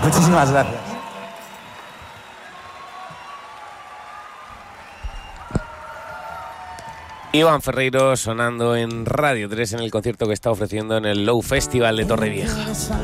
Muchísimas gracias. Iván Ferreiro sonando en Radio 3 en el concierto que está ofreciendo en el Low Festival de Torrevieja.